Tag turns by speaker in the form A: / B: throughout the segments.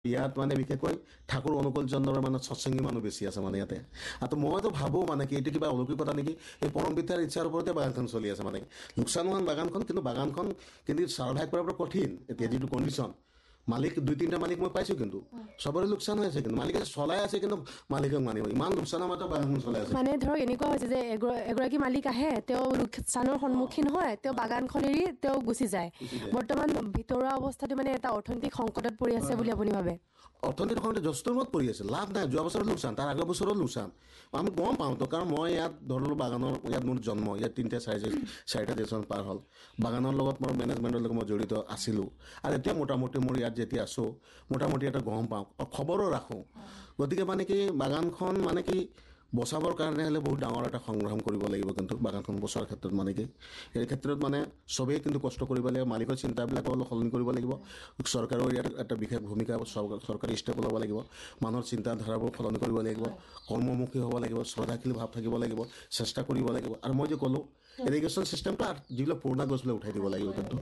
A: ইয়াত মানে বিশেষকৈ ঠাকুৰ অনুকূল চন্দ্ৰৰ মানে সৎসংগী মানুহ বেছি আছে মানে ইয়াতে আৰু মইতো ভাবোঁ মানে কি এইটো কিবা অলৌকিকতা নেকি এই পৰমপিতাৰ ইচ্ছাৰ ওপৰতে বাগানখন চলি আছে মানে লোকচান হোৱা বাগানখন কিন্তু ছাৰ্ভাইভ কৰাৰ পৰা কঠিন এতিয়া যিটো কণ্ডিশ্যন মালিক 2-3টা মালিক মই পাইছোঁ কিন্তু সবৰে লোকচান হৈ আছে কিন্তু মালিকে চলাই আছে কিন্তু মালিকক মানিব ইমান লোকচানৰ মাজত বাগানখন চলাই আছে
B: মানে ধৰক এনেকুৱা হৈছে যে এগৰাকী মালিক আহে তেওঁ লোকচানৰ সন্মুখীন হয় তেওঁ বাগানখন এৰি তেওঁ গুচি যায় বৰ্তমান ভিতৰুৱা অৱস্থাটো মানে এটা অৰ্থনৈতিক সংকটত পৰি আছে বুলি আপুনি ভাবে
A: অৰ্থনৈতিক সংকটে যথেষ্ট পৰি আছে লাভ নাই যোৱা বছৰত লোকচান তাৰ আগৰ বছৰত লোকচান আমি গম পাওঁ তো কাৰণ মই ইয়াত ধৰিলোঁ বাগানৰ ইয়াত মোৰ জন্ম ইয়াত 3-4টা জেনেৰেশ্যন পাৰ হ'ল বাগানৰ লগত মোৰ মেনেজমেণ্টৰ লগত মই জড়িত আছিলোঁ আৰু এতিয়া মোটামুটি মোৰ ইয়াত যেতিয়া আছোঁ মোটামুটি এটা গম পাওঁ খবৰো ৰাখোঁ গতিকে মানে কি বাগানখন মানে কি বচাবৰ কাৰণে হ'লে বহুত ডাঙৰ এটা সংগ্ৰাম কৰিব লাগিব কিন্তু বাগানখন বচোৱাৰ ক্ষেত্ৰত মানে কি এই ক্ষেত্ৰত মানে চবেই কিন্তু কষ্ট কৰিব লাগিব মালিকৰ চিন্তাবিলাক অলপ সলনি কৰিব লাগিব চৰকাৰৰ ইয়াত এটা বিশেষ ভূমিকা চৰকাৰী ষ্টেপ ল'ব লাগিব মানুহৰ চিন্তাধাৰাবোৰ সলনি কৰিব লাগিব কৰ্মমুখী হ'ব লাগিব শ্ৰদ্ধাশীল ভাৱ থাকিব লাগিব চেষ্টা কৰিব লাগিব আৰু মই যে ক'লোঁ ইৰিগেশ্যন ছিষ্টেমটো যিবিলাক পুৰণা গছবিলাক উঠাই দিব লাগিব কিন্তু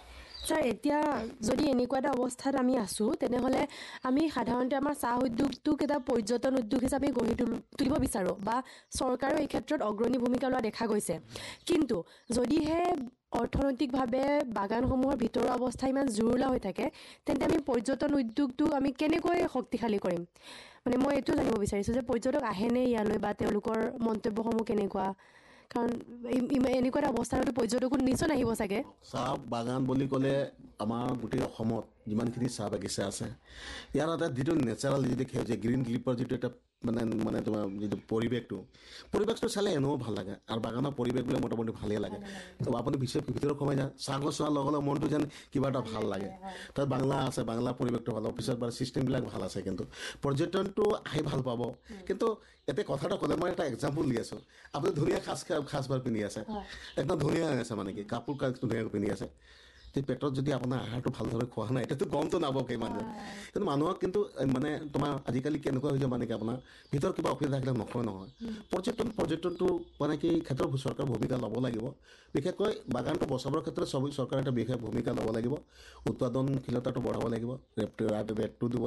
B: ছাৰ এতিয়া যদি এনেকুৱা এটা অৱস্থাত আমি আছোঁ তেনেহ'লে আমি সাধাৰণতে আমাৰ চাহ উদ্যোগটোক এটা পৰ্যটন উদ্যোগ হিচাপে গঢ়ি তুলিব বিচাৰোঁ বা চৰকাৰেও এই ক্ষেত্ৰত অগ্ৰণী ভূমিকা লোৱা দেখা গৈছে কিন্তু যদিহে অৰ্থনৈতিকভাৱে বাগানসমূহৰ ভিতৰুৱা অৱস্থা ইমান জুৰুলা হৈ থাকে তেন্তে আমি পৰ্যটন উদ্যোগটো আমি কেনেকৈ শক্তিশালী কৰিম মানে মই এইটো জানিব বিচাৰিছোঁ যে পৰ্যটক আহেনে ইয়ালৈ বা তেওঁলোকৰ মন্তব্যসমূহ কেনেকুৱা কাৰণ এনেকুৱা এটা অৱস্থাতো পৰ্যটকো নিশ্চয় নাহিব চাগে
A: চাহ বাগান বুলি ক'লে আমাৰ গোটেই অসমত যিমানখিনি চাহ বাগিচা আছে ইয়াৰ এটা যিটো নেচাৰেল যিটো সেউজীয়া গ্ৰীণ ক্লিপৰ যিটো এটা মানে তোমাৰ যিটো পৰিৱেশটো চালে এনেও ভাল লাগে আৰু বাগানৰ পৰিৱেশবিলাক মোটামুটি ভালেই লাগে তো আপুনি ভিতৰত সোমাই যায় চাহ গছ চোৱাৰ লগে লগে মনটো যেন কিবা এটা ভাল লাগে তাত বাংলা আছে বাংলা পৰিৱেশটো ভাল অফিচত বাৰু ছিষ্টেমবিলাক ভাল আছে কিন্তু পৰ্যটনটো আহি ভাল পাব কিন্তু এতিয়া কথাটো ক'লে মই এটা এক্সাম্পল দি আছোঁ আপুনি ধুনীয়া সাজবাৰ পিন্ধি আছে একদম ধুনীয়া হৈ আছে মানে কি কাপোৰ ধুনীয়াকৈ পিন্ধি আছে যে পেটত যদি আপোনাৰ আহাৰটো ভালদৰে খোৱা নাই এতিয়াতো গমটো নাপাব ইমান কিন্তু মানুহক কিন্তু মানে তোমাৰ আজিকালি কেনেকুৱা হৈ যায় মানে কি আপোনাৰ ভিতৰত কিবা অসুবিধা থাকিলে নহয় পৰ্যটনটো মানে কি ক্ষেত্ৰত চৰকাৰৰ ভূমিকা ল'ব লাগিব বিশেষকৈ বাগানটো বচাবৰ ক্ষেত্ৰত চৰকাৰে এটা বিশেষ ভূমিকা ল'ব লাগিব উৎপাদনশীলতাটো বঢ়াব লাগিব ৰেটটো দিব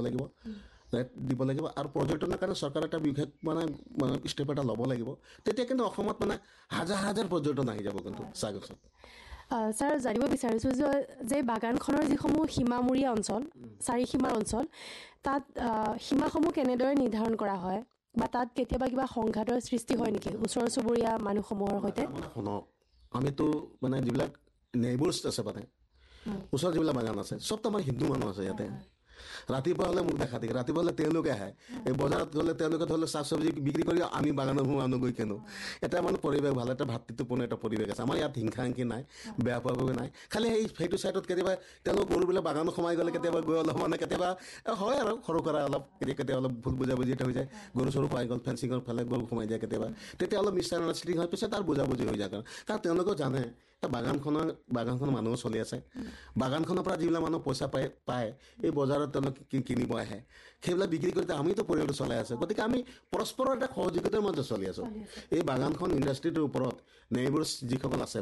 A: লাগিব আৰু পৰ্যটনৰ কাৰণে চৰকাৰে এটা বিশেষ মানে ষ্টেপ এটা ল'ব লাগিব তেতিয়া কিন্তু অসমত মানে হাজাৰ পৰ্যটন আহি যাব কিন্তু চাহ গছত
B: ছাৰ জানিব বিচাৰিছোঁ যে বাগানখনৰ যিসমূহ সীমামূৰীয়া অঞ্চল চাৰিসীমাৰ অঞ্চল তাত সীমাসমূহ কেনেদৰে নিৰ্ধাৰণ কৰা হয় বা তাত কেতিয়াবা কিবা সংঘাতৰ সৃষ্টি হয় নেকি ওচৰ চুবুৰীয়া মানুহসমূহৰ সৈতে
A: শুনক আমিতো মানে যিবিলাক নেইবাৰ্ছ আছে মানে ওচৰত যিবিলাক বাগান আছে চবতো আমাৰ হিন্দু মানুহ আছে ইয়াতে ৰাতিপুৱা হ'লে মোক দেখা দেখে ৰাতিপুৱা হ'লে তেওঁলোকে আহে এই বজাৰত গ'লে তেওঁলোকে ধৰি লওক শাক চব্জি বিক্ৰী কৰি আমি বাগানৰ মানুহ গৈ কিনো এটা মানে পৰিৱেশ ভাল এটা ভাতৃত্বপূৰ্ণ এটা পৰিৱেশ আছে আমাৰ ইয়াত হিংসা নাই বেয়া পোৱাকৈ নাই খালি সেইটো ছাইডত কেতিয়াবা তেওঁলোক গৰুবিলাক বাগানত সোমাই গ'লে কেতিয়াবা গৈ অলপ মানে কেতিয়াবা হয় আৰু সৰু সুৰা অলপ কেতিয়াবা অলপ ভুল বুজাবুজি এটা হৈ যায় গৰু চৰু সোমাই গ'ল ফেঞ্চিঙৰ ফালে গৰু সোমাই যায় কেতিয়াবা তেতিয়া অলপ মিছআণ্ডাৰষ্টেণ্ডিং হয় পিছত তাৰ বুজাবুজি হৈ যায় কাৰণ তেওঁলোকেও জানে বাগানখনৰ মানুহ চলি আছে বাগানখনৰ পৰা যিবিলাক মানুহ পইচা পায় এই বজাৰত তেওঁলোক কিনিব আহে সেইবিলাক বিক্ৰী কৰি আমিতো পৰিয়ালটো চলাই আছোঁ গতিকে আমি পৰস্পৰৰ এটা সহযোগিতাৰ মাজত চলি আছোঁ এই বাগানখন ইণ্ডাষ্ট্ৰিটোৰ ওপৰত নেইবাৰ্ছ যিসকল আছে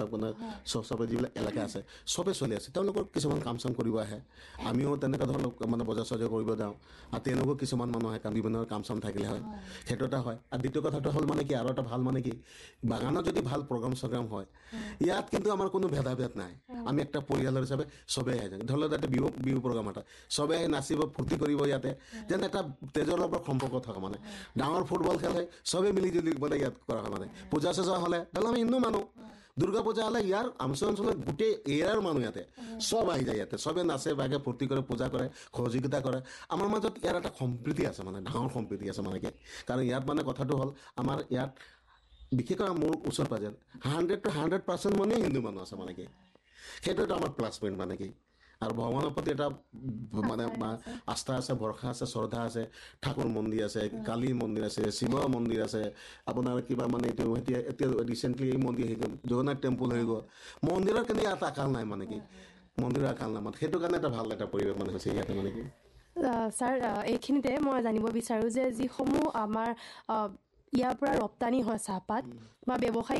A: আপোনাৰ যিবিলাক এলেকা আছে চবেই চলি আছে তেওঁলোকৰ কিছুমান কাম চাম কৰিব আহে আমিও তেনেকুৱা ধৰণৰ মানে বজাৰ চজাৰ কৰিব যাওঁ আৰু তেওঁলোকেও কিছুমান মানুহ আহে কাৰণ বিভিন্ন কাম চাম থাকিলে হয় সেইটো এটা হয় আৰু দ্বিতীয় কথাটো হ'ল মানে কি আৰু এটা ভাল মানে কি বাগানত যদি ভাল প্ৰগ্ৰাম হয় ইয়াত কিন্তু আমাৰ কোনো ভেদাভেদ নাই আমি একটা পৰিয়ালৰ হিচাপে চবেই আহে ধৰি লওক এটা বিহু প্ৰগ্ৰাম এটা চবেই আহি নাচিব ফূৰ্তি কৰিব ইয়াতে যেন এটা তেজৰ লগত সম্পৰ্ক থকা মানে ডাঙৰ ফুটবল খেল হয় চবেই মিলিজুলি মানে ইয়াত কৰা হয় মানে পূজা চজা হ'লে ধৰি আমি হিন্দু মানুহ দুৰ্গা পূজা হ'লে ইয়াৰ অঞ্চলত গোটেই এৰিয়াৰ মানুহ ইয়াতে চব আহি যায় ইয়াতে চবে নাচে বাগে ফূৰ্তি কৰে পূজা কৰে সহযোগিতা কৰে আমাৰ মাজত ইয়াৰ এটা সম্প্ৰীতি আছে মানে ডাঙৰ সম্প্ৰীতি আছে মানে কি কাৰণ ইয়াত মানে কথাটো হ'ল আমাৰ ইয়াত বিশেষকৈ মোৰ ওচৰ পাজৰে 100% মানে হিন্দু মানুহ আছে মানে কি সেইটো এটা আমাৰ প্লাছ পইণ্ট মানে কি আৰু ভগৱানৰ প্ৰতি এটা মানে আস্থা আছে ভৰসা আছে শ্ৰদ্ধা আছে ঠাকুৰ মন্দিৰ আছে কালী মন্দিৰ আছে শিৱ মন্দিৰ আছে আপোনাৰ কিবা মানে এতিয়া ৰিচেণ্টলি এই মন্দিৰ আহি গ'ল জগন্নাথ টেম্পল হৈ গ'ল মন্দিৰৰ কিন্তু ইয়াত আকাল নাই মানে কি মন্দিৰৰ আকাল নাই মানে সেইটো কাৰণে এটা ভাল এটা পৰিৱেশ মানে হৈছে ইয়াতে মানে কি
B: ছাৰ এইখিনিতে মই জানিব বিচাৰোঁ যে যিসমূহ আমাৰ ইয়াৰ পৰা ৰপ্তানি হয় চাহপাত বা ব্যৱসায়িক